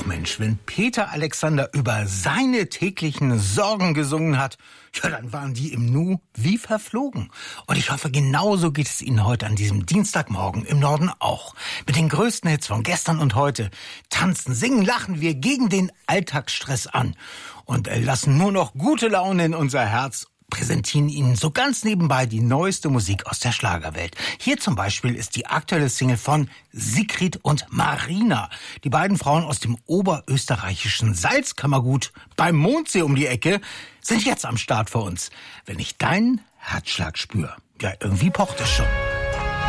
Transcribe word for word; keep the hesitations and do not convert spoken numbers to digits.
Mensch, wenn Peter Alexander über seine täglichen Sorgen gesungen hat, ja, dann waren die im Nu wie verflogen. Und ich hoffe, genauso geht es Ihnen heute an diesem Dienstagmorgen im Norden auch. Mit den größten Hits von gestern und heute tanzen, singen, lachen wir gegen den Alltagsstress an und lassen nur noch gute Laune in unser Herz, präsentieren Ihnen so ganz nebenbei die neueste Musik aus der Schlagerwelt. Hier zum Beispiel ist die aktuelle Single von Sigrid und Marina. Die beiden Frauen aus dem oberösterreichischen Salzkammergut beim Mondsee um die Ecke sind jetzt am Start für uns. Wenn ich deinen Herzschlag spüre, ja, irgendwie pocht es schon.